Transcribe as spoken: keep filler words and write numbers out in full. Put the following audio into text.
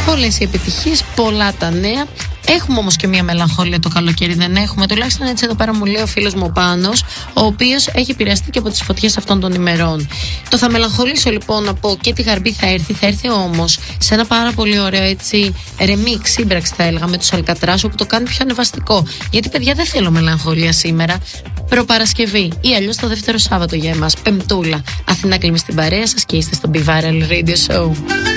Πολλές οι επιτυχίες, πολλά τα νέα. Έχουμε όμως και μια μελαγχολία το καλοκαίρι, δεν έχουμε? Τουλάχιστον έτσι εδώ πέρα μου λέει ο φίλος μου ο Πάνος, ο οποίος έχει επηρεαστεί και από τις φωτιές αυτών των ημερών. Το θα μελαγχολήσω λοιπόν να πω και τη Γαρμπή θα έρθει, θα έρθει όμως σε ένα πάρα πολύ ωραίο έτσι remix, σύμπραξη θα έλεγα με τους Αλκατράς, όπου το κάνει πιο ανεβαστικό. Γιατί παιδιά δεν θέλω μελαγχολία σήμερα. Προπαρασκευή ή αλλιώς το δεύτερο Σάββατο για εμάς, Πεμπτούλα. Αθηνά Κλίμη στην παρέα σας και είστε στο Be Viral Radio Show.